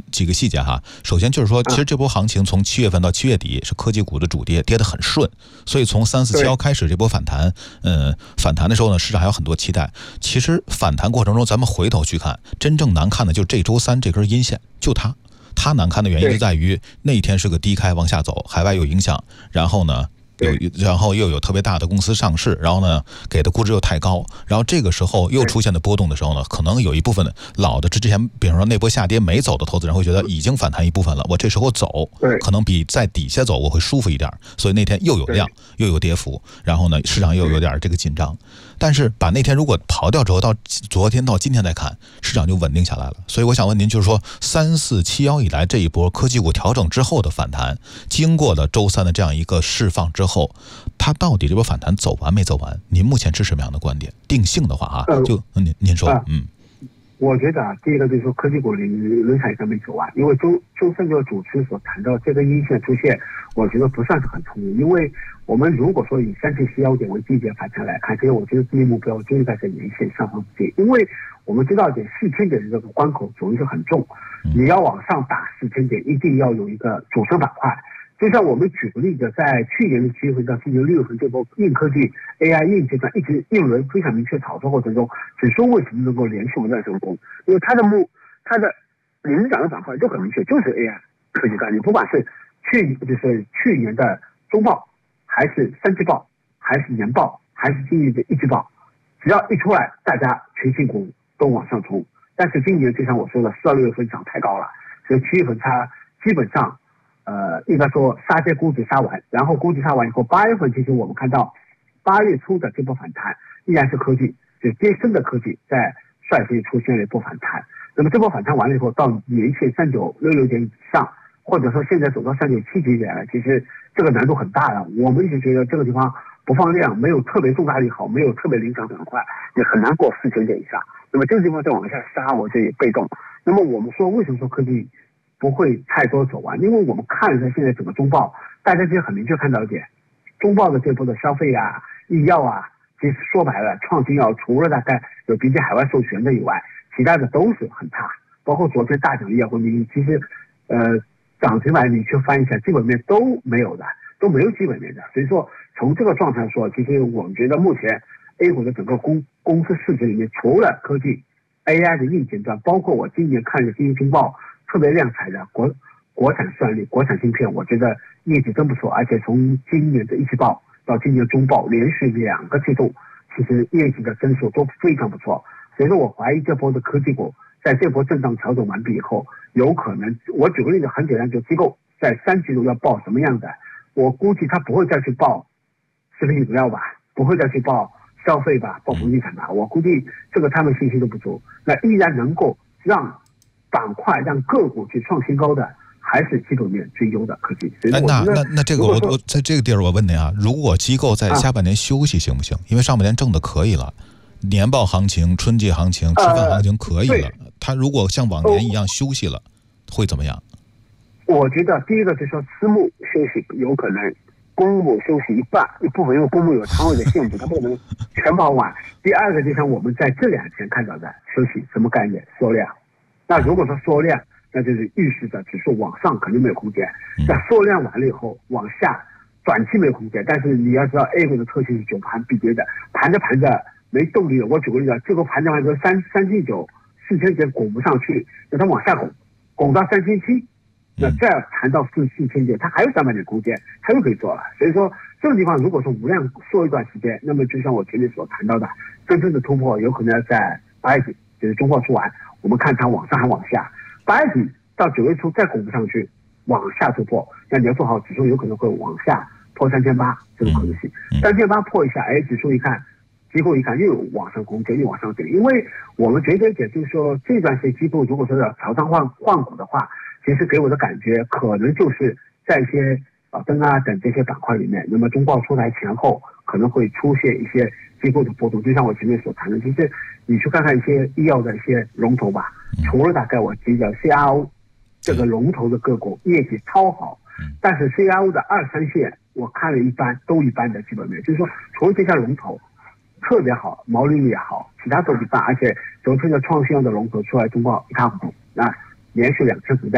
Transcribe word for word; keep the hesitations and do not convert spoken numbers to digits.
几个细节哈。首先就是说，其实这波行情从七月份到七月底是科技股的主跌，跌得很顺，所以从三四七幺开始这波反弹，嗯，反弹的时候呢，市场还有很多期待。其实反弹过程中，咱们回头去看，真正难看的就是这周三这根阴线，就它。它难看的原因就在于那一天是个低开往下走，海外有影响，然后呢有然后又有特别大的公司上市，然后呢给的估值又太高，然后这个时候又出现的波动的时候呢，可能有一部分老的之前比方说那波下跌没走的投资人会觉得已经反弹一部分了，我这时候走可能比在底下走我会舒服一点，所以那天又有量又有跌幅，然后呢市场又有点这个紧张。但是把那天如果刨掉之后，到昨天到今天再看，市场就稳定下来了。所以我想问您，就是说三四七幺以来这一波科技股调整之后的反弹，经过了周三的这样一个释放之后，它到底这波反弹走完没走完？您目前是什么样的观点？定性的话啊，就您您说，嗯。 我觉得啊，第一个就是说科技股理论上应该没走完，因为周周三这个主持所谈到这个阴线出现，我觉得不算是很充分。因为我们如果说以三千七幺点为低点反弹来看，其实我觉得第一目标就是在这年线上方附近，因为我们知道点四千点的这个关口主力是很重，你要往上打四千点，一定要有一个主升板块。就像我们举个例子，在去年的七月份到今年六月份这波硬科技 A I 硬阶段一直一轮非常明确炒作过程中，指数为什么能够连续不断成功？因为它的目它的领涨的板块就很明确，就是 A I 科技概念，不管是去就是去年的中报，还是三季报，还是年报，还是今年的一季报，只要一出来，大家全新股都往上冲。但是今年就像我说的，四到六月份涨太高了，所以七月份它基本上。呃，应该说杀跌估值杀完，然后估值杀完以后，八月份其实我们看到八月初的这波反弹依然是科技，就跌升的科技在率先出现了一波反弹。那么这波反弹完了以后，到年线三九六六点以上，或者说现在走到三九七几点了，其实这个难度很大了。我们一直觉得这个地方不放量，没有特别重大利好，没有特别领涨板块，也很难过四千点以上。那么这个地方再往下杀，我这也被动。那么我们说为什么说科技不会太多走完？因为我们看了现在整个中报，大家其实很明确看到一点，中报的这波的消费啊、医药啊，其实说白了，创新药除了大概有比起海外授权的以外，其他的都是很差。包括昨天大奖医药和民营，其实呃涨停板你去翻一下，基本面都没有的，都没有基本面的。所以说从这个状态说，其实我们觉得目前 A 股的整个公公司市值里面，除了科技 A I 的硬件端，包括我今年看的今年中报特别亮彩的国国产算力、国产芯片，我觉得业绩真不错，而且从今年的一季报到今年中报，连续两个季度，其实业绩的增速都非常不错。所以说我怀疑这波的科技股在这波震荡调整完毕以后，有可能，我举个例子，很简单，就机构在三季度要报什么样的，我估计他不会再去报食品饮料吧，不会再去报消费吧，报房地产吧，我估计这个他们信心都不足，那依然能够让板块让个股去创新高的，还是基本面最优的科技。 哎，那那那这个我我在这个地儿我问您啊，如果机构在下半年休息行不行？因为上半年挣的可以了，年报行情、春季行情、吃饭行情可以了，他如果像往年一样休息了，会怎么样？ 我觉得第一个就是说私募休息有可能，公募休息一半一部分，因为公募有仓位的限制，它不能全跑完。第二个就像我们在这两天看到的休息，什么概念？缩量。那如果说缩量，那就是预示着指数往上肯定没有空间。那缩量完了以后往下，短期没有空间。但是你要知道 A 股的特性是久盘必跌的，盘着盘着没动力了。我举个例子，这个盘着盘着三三千九、四千点拱不上去，那它往下拱，拱到三千七，那再谈到四四千点，它还有三百点空间，它又可以做了。所以说这个地方如果说无量缩一段时间，那么就像我前面所谈到的，真正的突破有可能要在八月底，就是中报出完。我们看它往上还往下，八月底到九月初再拱不上去，往下突破，那你要做好指数有可能会往下破三千八这种可能性。三千八破一下，哎，指数一看，机构一看又有往上空间，又往上顶。因为我们觉得也就是说，这段时间机构如果说要潮仓换换股的话，其实给我的感觉可能就是在一些啊灯啊等这些板块里面，那么中报出来前后可能会出现一些机构的波动，就像我前面所谈的，其实你去看看一些医药的一些龙头吧，除了大概我记得 C R O 这个龙头的个股业绩超好，但是 C R O 的二三线我看了一般，都一般的基本面，就是说除了这家龙头特别好，毛利率也好，其他都一般，而且昨天的创新药的龙头出来中报一塌糊涂，那连续两次股价